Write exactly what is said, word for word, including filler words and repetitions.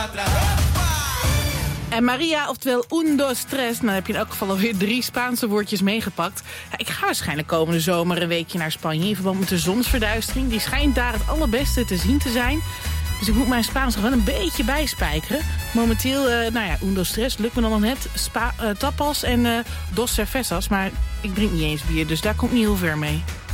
En Maria, oftewel un, dos, tres. Nou, dan heb je in elk geval alweer drie Spaanse woordjes meegepakt. Ja, ik ga waarschijnlijk komende zomer een weekje naar Spanje in verband met de zonsverduistering. Die schijnt daar het allerbeste te zien te zijn. Dus ik moet mijn Spaans nog wel een beetje bijspijkeren. Momenteel, uh, nou ja, un, dos, tres lukt me dan nog net. Spa, uh, tapas en uh, dos cervezas. Maar ik drink niet eens bier, dus daar komt niet heel ver mee.